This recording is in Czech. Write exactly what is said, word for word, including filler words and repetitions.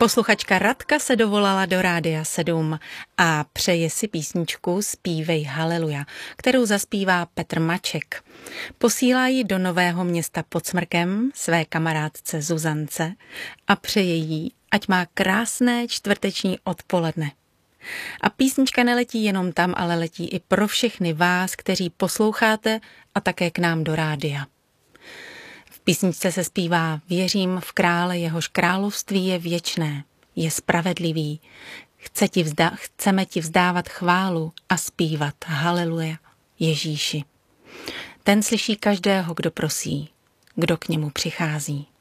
Posluchačka Radka se dovolala do Rádia sedm a přeje si písničku Zpívej haleluja, kterou zaspívá Petr Maček. Posílá ji do Nového Města pod Smrkem své kamarádce Zuzance a přeje jí, ať má krásné čtvrteční odpoledne. A písnička neletí jenom tam, ale letí i pro všechny vás, kteří posloucháte a také k nám do rádia. V písničce se zpívá: Věřím v krále, jehož království je věčné, je spravedlivý. Chce ti vzda- chceme ti vzdávat chválu a zpívat haleluja Ježíši. Ten slyší každého, kdo prosí, kdo k němu přichází.